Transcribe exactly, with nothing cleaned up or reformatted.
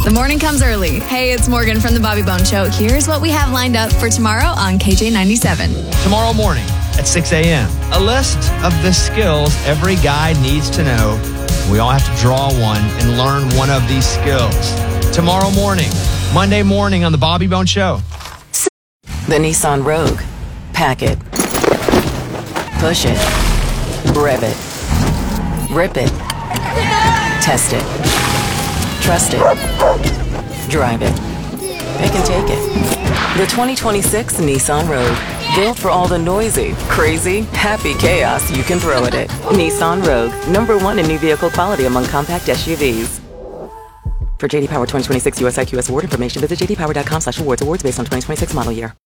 The morning comes early. Hey, it's Morgan from the Bobby Bone Show. Here's what we have lined up for tomorrow on K J ninety-seven. Tomorrow morning at six a.m., a list of the skills every guy needs to know. We all have to draw one and learn one of these skills. Tomorrow morning, Monday morning on the Bobby Bone Show. The Nissan Rogue. Pack it. Push it. Rev it. Rip it. Test it. Trust it. Drive it. Pick and take it. The twenty twenty-six Nissan Rogue. Built for all the noisy, crazy, happy chaos you can throw at it. Nissan Rogue. Number one in new vehicle quality among compact S U Vs. For J D Power twenty twenty-six U S I Q S award information, visit j d power dot com slash awards. Awards based on twenty twenty-six model year.